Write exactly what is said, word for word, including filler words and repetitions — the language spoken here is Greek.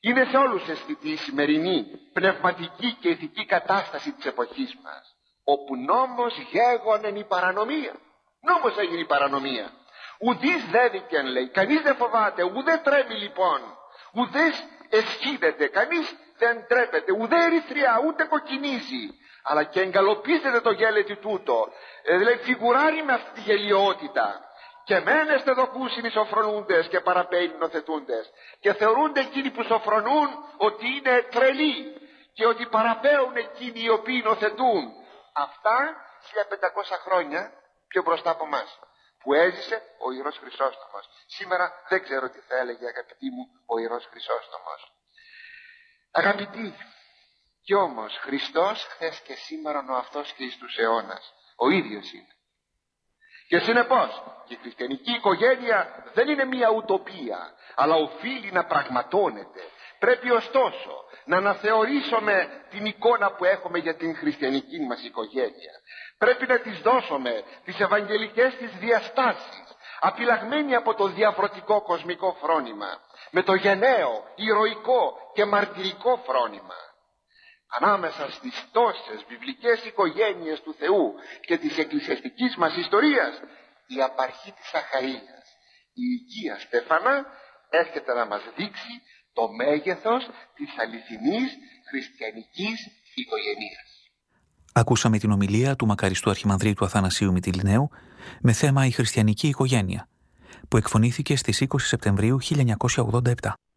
Είναι σε όλους αισθητή η σημερινή πνευματική και ηθική κατάσταση της εποχής μας, όπου νόμος γέγονεν η παρανομία. Νόμος έγινε η παρανομία. Ουδείς δέδικεν, λέει, κανείς δεν φοβάται, ουδέ τρέμει λοιπόν, ουδές εσχίδεται, κανείς δεν τρέπεται, ουδέ ερυθριά, ούτε κοκκινίζει, αλλά και εγκαλοπίζεται το γέλετι τούτο, ε, δηλαδή φιγουράρει με αυτή τη γελιότητα. Και μένεστε δοκούσιν οι σοφρονούντες και παραπέιν νοθετούντες, και θεωρούνται εκείνοι που σοφρονούν ότι είναι τρελοί και ότι παραπέουν εκείνοι οι οποίοι νοθετούν. Αυτά χίλια πεντακόσια χρόνια πιο μπροστά από εμάς, που έζησε ο Ιερός Χρυσόστομος. Σήμερα δεν ξέρω τι θα έλεγε, αγαπητοί μου, ο Ιερός Χρυσόστομος. Αγαπητοί, κι όμως Χριστός χθες και σήμερα ο αυτός και εις τους αιώνας ο ίδιος είναι. Και συνεπώς η χριστιανική οικογένεια δεν είναι μια ουτοπία, αλλά οφείλει να πραγματώνεται. Πρέπει ωστόσο να αναθεωρήσουμε την εικόνα που έχουμε για την χριστιανική μας οικογένεια. Πρέπει να της δώσουμε τις ευαγγελικές της διαστάσεις, απειλαγμένοι από το διαφορετικό κοσμικό φρόνημα, με το γενναίο, ηρωικό και μαρτυρικό φρόνημα. Ανάμεσα στις τόσες βιβλικές οικογένειες του Θεού και της εκκλησιαστικής μας ιστορίας, η απαρχή της Αχαΐας, η Οικία Στέφανα, έρχεται να μας δείξει το μέγεθος της αληθινής χριστιανικής οικογένειας. Ακούσαμε την ομιλία του μακαριστού Αρχιμανδρίτου Αθανασίου Μυτιληναίου με θέμα «Η χριστιανική οικογένεια», που εκφωνήθηκε στις είκοσι Σεπτεμβρίου χίλια εννιακόσια ογδόντα επτά.